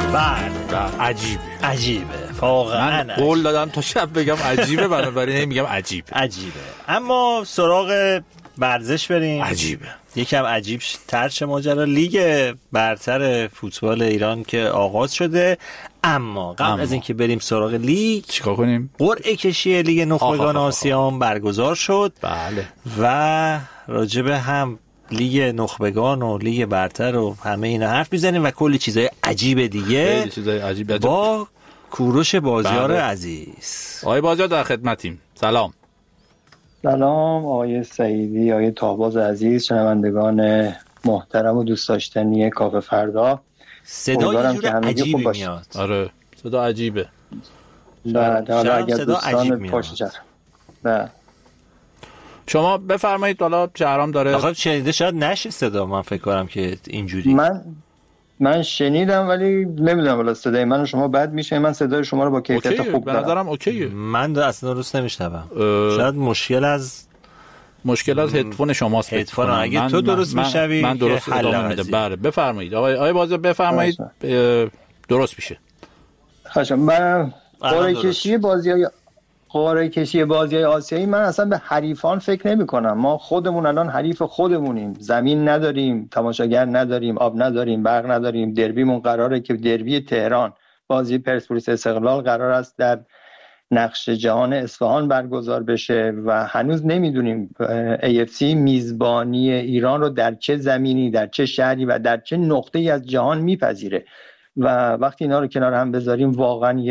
عجیبه واقعا. من قول دادم تا شب بگم عجیبه، بنابراین میگم عجیبه. اما سراغ ورزش بریم. عجیبه. یکم عجیب ترچ ماجرا لیگ برتر فوتبال ایران که آغاز شده. اما قبل از اینکه بریم سراغ لیگ چیکار کنیم؟ قرعه کشی لیگ نخبگان آسیا برگزار شد. بله. و راجب هم لیگ نخبگان و لیگ برتر و همه اینا حرف میزنیم و کلی چیزای عجیب دیگه. خیلی چیزای عجیب با کوروش بازیار عزیز. آقای بازیار در خدمتیم. سلام. سلام آقای سعیدی، آقای تاهباز عزیز، شنوندگان محترم و دوست داشتنی کافه فردا. صدا یه جور عجیبی میاد. آره صدا عجیبه. بعد حالا اگر دوستان پشت شما بفرمایید. حالا شهرام داره آخه شنیده شاید نشه صدا، من فکر کنم که اینجوری من شنیدم ولی نمیدونم والا صدای من و شما بد میشه. من صدای شما رو با کیفیت خوب به نظرم اوکیه. من اصلا درست نمیشنوم. شاید مشکل از هدفون شماست. هدفون اگه تو درست میشوی من درست ادامه میده. بله بفرمایید آقای بازیار بفرمایید. درست میشه. خواهشم. من قرعه کشی بازی‌های آسیایی من اصلا به حریفان فکر نمی‌کنم. ما خودمون الان حریف خودمونیم. زمین نداریم، تماشاگر نداریم، آب نداریم، برق نداریم. دربیمون قراره که دربی تهران، بازی پرسپولیس استقلال قرار است در نقش جهان اصفهان برگزار بشه و هنوز نمیدونیم AFC میزبانی ایران رو در چه زمینی، در چه شهری و در چه نقطه‌ای از جهان میپذیره. و وقتی اینا رو کنار هم بذاریم واقعا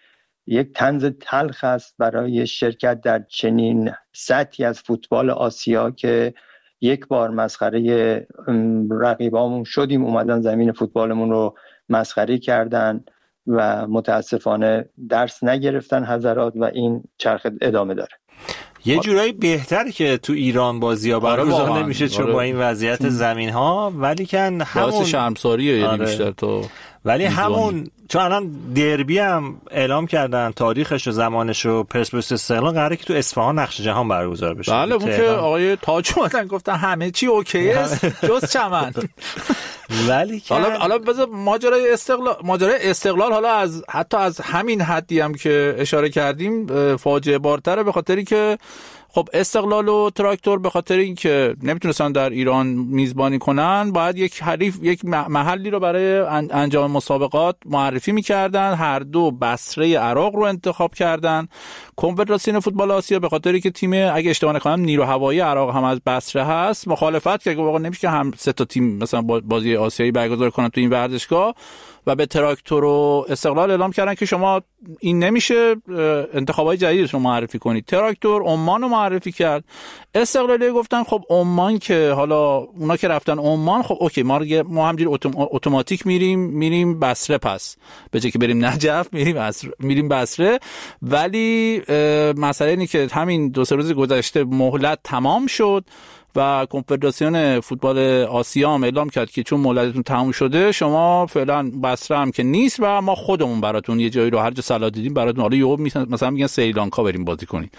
یک طنز تلخ است برای شرکت در چنین سطحی از فوتبال آسیا که یک بار مسخره رقیبامون شدیم، اومدن زمین فوتبالمون رو مسخره کردن و متاسفانه درس نگرفتن حضرات و این چرخ ادامه داره. یه جورایی بهتره که تو ایران بازی‌ها برگزار نمیشه چون با این وضعیت زمین‌ها، ولی کن همون شرمساریه یعنی بیشتر تو ولی همون چون الان دربی هم اعلام کردن تاریخش و زمانش و پرسپولیس استقلال قراره که تو اصفهان نقش جهان برگزار بشه. بله اون که آقای تاج اومدن گفتن همه چی اوکی است جز چمن. ولی حالا بذار ماجرای استقلال حالا حتی از همین حدی هم که اشاره کردیم فاجعه بارتره، به خاطری که خب استقلال و تراکتور به خاطر اینکه نمیتونستن در ایران میزبانی کنن باید یک محلی رو برای انجام مسابقات معرفی میکردن. هر دو بصره عراق رو انتخاب کردن. کنفدراسیون فوتبال آسیا به خاطر اینکه تیم اگه اشتباه نکنم نیرو هوایی عراق هم از بصره هست مخالفت کرد که واقعا نمیشه که هم سه تا تیم مثلا بازی آسیایی برگزار کنن تو این ورزشگاه و به تراکتور و استقلال اعلام کردن که شما این نمیشه، انتخابای جدیدتون رو معرفی کنید. تراکتور عمان رو معرفی کرد. استقلالی گفتن خب عمان که حالا اونا که رفتن عمان خب اوکی ما همجوری اتوماتیک میریم بصره، پس به جای که بریم نجف میریم بصره. ولی مسئله اینه که همین 2-3 روز گذشته مهلت تمام شد و کنفدراسیون فوتبال آسیا هم اعلام کرد که چون مهلتتون تموم شده شما فعلا بصره هم که نیست و ما خودمون براتون یه جایی رو هر جا صلاح دیدیم براتون حالا یهو مثلا میگن سریلانکا بریم بازی کنید.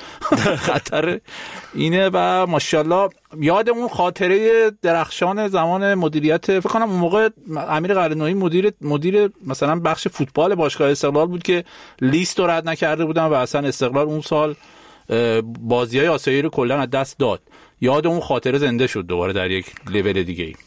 خطر اینه. و ماشاءالله یادمون خاطره درخشان زمان مدیریت فکر کنم اون موقع امیر قلعه‌نویی مدیر مثلا بخش فوتبال باشگاه استقلال بود که لیست رو رد نکرده بودن و اصلا استقلال اون سال بازی‌های آسیایی رو کلا از دست داد. یاد اون خاطره زنده شد دوباره در یک لول دیگه ای.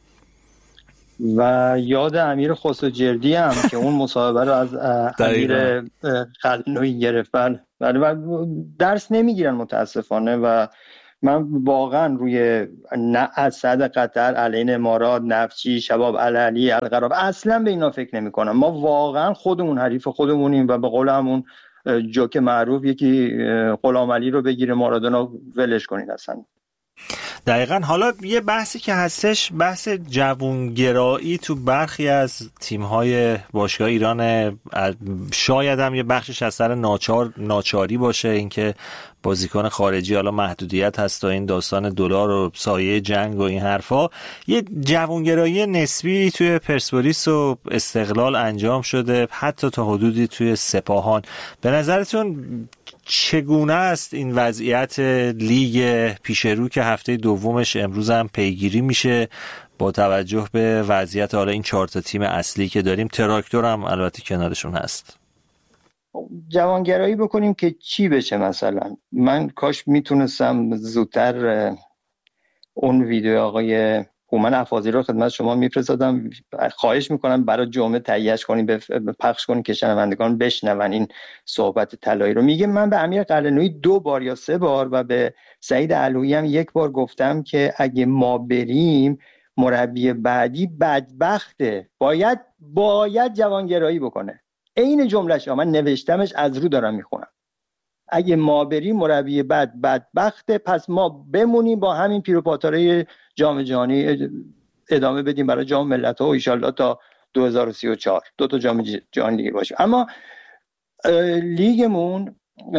و یاد امیر خسروجردی هم که اون مصاحبه رو از امیر قلعه‌نویی گرفت. و درس نمیگیرن متاسفانه. و من واقعا روی اسد قطر علیه امارات، نفتچی، شباب العلی، القراب اصلا به اینا فکر نمی کنم. ما واقعا خودمون حریف خودمونیم و به قول همون جوک معروف یکی غلام علی رو بگیره مارادونا ولش کنید اصلا. دقیقاً. حالا یه بحثی که هستش بحث جوانگرایی تو برخی از تیم‌های باشگاه ایران، شاید هم یه بخشش از سر ناچاری باشه، اینکه بازیکن خارجی، حالا محدودیت هست تا این داستان دلار و سایه جنگ و این حرفا، یه جوانگرایی نسبی توی پرسپولیس و استقلال انجام شده، حتی تا حدودی توی سپاهان. به نظرتون چگونه است این وضعیت لیگ پیشرو که هفته دومش امروز هم پیگیری میشه با توجه به وضعیت حالا این 4 تا تیم اصلی که داریم؟ تراکتور هم البته کنارشون هست. جوانگرایی بکنیم که چی بشه؟ مثلا من کاش میتونستم زودتر اون ویدیو آقای هومن افاضی رو خدمت شما میفرستادم. خواهش میکنم برای جمعه تهیهش کنین، پخش کنین که شنوندگان بشنون این صحبت طلایی رو. میگه من به امیر قلعه‌نویی 2 بار یا 3 بار و به سعید علویی هم 1 بار گفتم که اگه ما بریم مربی بعدی بدبخته، باید جوانگرایی بکنه. این جمله‌ش من نوشتمش، از رو دارم میخونم. اگه ما بریم مربی بدبخته، پس ما بمونیم با همین پیروپاتاره جام جهانی ادامه بدیم برای جام ملت‌ها و ان شاءالله تا 2034 2 تا جام جهانی دیگه باشه. اما لیگمون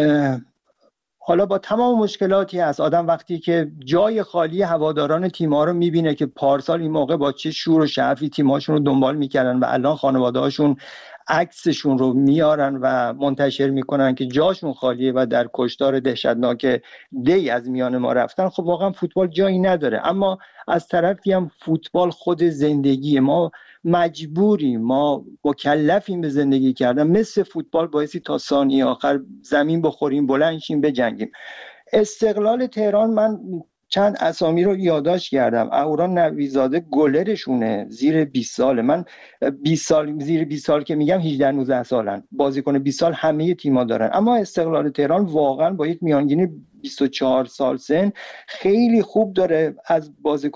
حالا با تمام مشکلاتی هست. آدم وقتی که جای خالی هواداران تیم‌ها رو میبینه که پارسال این موقع با چه شور و شعفی تیم‌هاشون رو دنبال میکردن و الان خانواده‌هاشون عکسشون رو میارن و منتشر میکنن که جاشون خالیه و در کشتار دهشتناک دی از میان ما رفتن، خب واقعا فوتبال جایی نداره. اما از طرفی هم فوتبال خود زندگی ما، مجبوریم، ما مکلفیم به زندگی کردن. مثل فوتبال بایستی تا ثانیه آخر زمین بخوریم، بلند شیم، بجنگیم. استقلال تهران، من چند اسامی رو یادداشت کردم. اهورا نویزاده گلرشونه، زیر 20 ساله. من 20 سال، زیر 20 سال که میگم 18 19 سالن. بازیکن 20 سال همه تیم‌ها دارن، اما استقلال تهران واقعا با یک میانگین 24 سال سن خیلی خوب داره از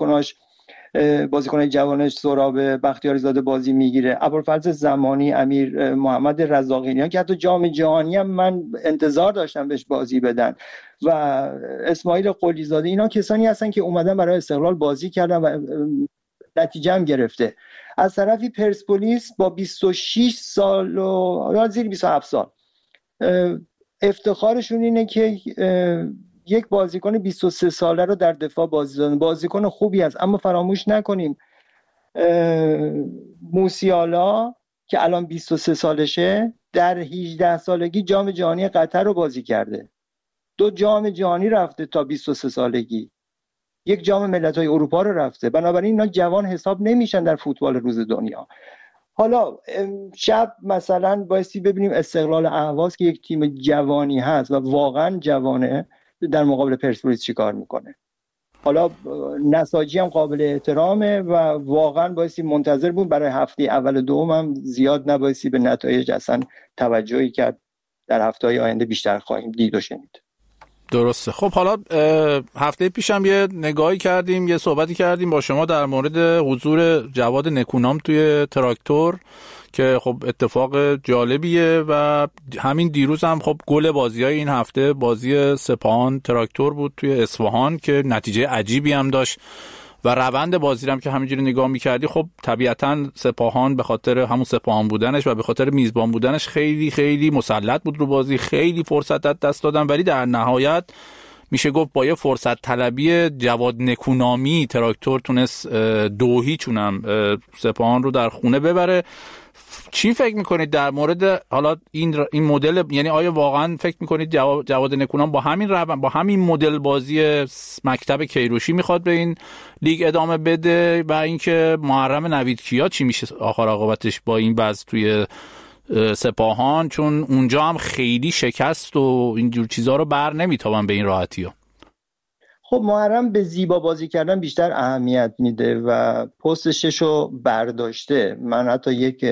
بازیکن جوانش سهراب بختیاری زاده بازی میگیره. ابوالفضل زمانی، امیر محمد رزاقیان که حتی جام جهانی هم من انتظار داشتم بهش بازی بدن، و اسماعیل قلی زاده، اینا کسانی هستن که اومدن برای استقلال بازی کردن و نتیجه هم گرفته. از طرفی پرسپولیس با 26 سال و زیر 27 سال افتخارشون اینه که یک بازیکن 23 ساله رو در دفاع بازی دادن. بازیکن خوبی است، اما فراموش نکنیم موسیالا که الان 23 سالشه در 18 سالگی جام جهانی قطر رو بازی کرده، 2 جام جهانی رفته تا 23 سالگی، 1 جام ملت‌های اروپا رو رفته. بنابراین اینا جوان حساب نمیشن در فوتبال روز دنیا. حالا شب مثلا بایستی ببینیم استقلال اهواز که یک تیم جوانی هست و واقعا جوانه، در مقابل پرسپولیس چی کار میکنه. حالا نساجی هم قابل احترامه و واقعا بایستی منتظر بود. برای هفته اول دوم هم زیاد نبایستی به نتایج اصلا توجهی کرد. در هفته‌های آینده بیشتر خواهیم دید و شنید. درسته. خب حالا هفته پیشم یه نگاهی کردیم، یه صحبتی کردیم با شما در مورد حضور جواد نکونام توی تراکتور که خب اتفاق جالبیه و همین دیروز هم خب گل بازی‌های این هفته بازی سپاهان تراکتور بود توی اصفهان که نتیجه عجیبی هم داشت و روند بازی هم که همینجوری نگاه می‌کردی خب طبیعتاً سپاهان به خاطر همون سپاهان بودنش و به خاطر میزبان بودنش خیلی خیلی مسلط بود رو بازی، خیلی فرصت دست دادن، ولی در نهایت میشه گفت با یه فرصت طلبی جواد نکونامی تراکتور تونست 2-0 چونم سپاهان رو در خونه ببره. چی فکر میکنید در مورد حالا این مدل؟ یعنی آیا واقعا فکر میکنید جواد نکونام با همین مدل بازی مکتب کیروشی میخواد به این لیگ ادامه بده و اینکه محرم نویدکیا چی میشه آخر عاقبتش با این وضع توی سپاهان، چون اونجا هم خیلی شکست و اینجور چیزا رو بر نمیتابن به این راحتی‌ها. خب محرم به زیبا بازی کردن بیشتر اهمیت میده و پست 6 رو برداشته. من حتی یک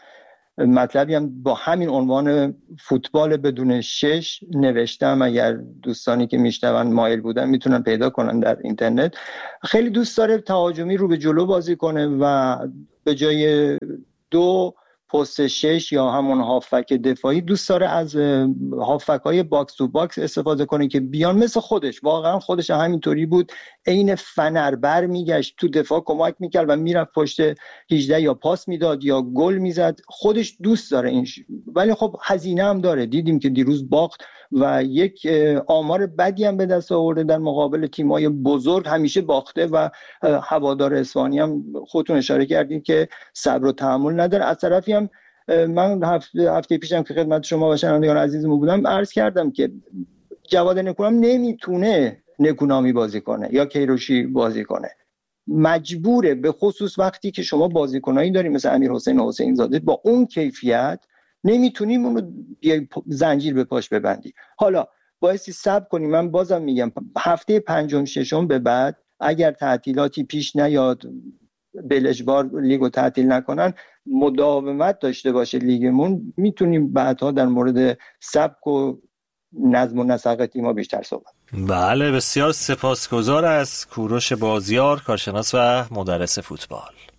مطلبی هم با همین عنوان فوتبال بدون 6 نوشتم، اگر دوستانی که میشنون مایل بودن میتونن پیدا کنن در اینترنت. خیلی دوست داره تهاجمی رو به جلو بازی کنه و به جای 2 پست 6 یا همون هافک دفاعی دوست داره از هافک‌های باکس تو باکس استفاده کنه که بیان مثل خودش. واقعا خودش همینطوری بود، عین فنر بر میگشت تو دفاع کمک میکرد و میرفت پشت 18 یا پاس میداد یا گل میزد. خودش دوست داره این ولی خب هزینه هم داره. دیدیم که دیروز باخت و یک آمار بدی هم به دست آورده در مقابل تیم‌های بزرگ، همیشه باخته و هوادار اصفهانی هم خودتون اشاره کردین که صبر و تحمل نداره. از طرفی هم من هفته پیشم که خدمت شما و شنوندگان عزیزم بودم عرض کردم که جواد نکونام نمیتونه نکونامی بازی کنه یا کیروشی بازی کنه، مجبوره، به خصوص وقتی که شما بازیکنایی داریم مثل امیرحسین حسین زاده با اون کیفیت نمیتونیم اونو زنجیر به پاش ببندی. حالا بایستی صبر کنیم. من بازم میگم هفته پنجم ششم به بعد اگر تعطیلاتی پیش نیاد، به اجبار لیگو تعطیل نکنن، مداومت داشته باشه لیگمون، میتونیم بعدها در مورد سبک و نظم و نسق تیم‌ها بیشتر صحبت. بله، بسیار سپاسگزار از کوروش بازیار، کارشناس و مدرس فوتبال.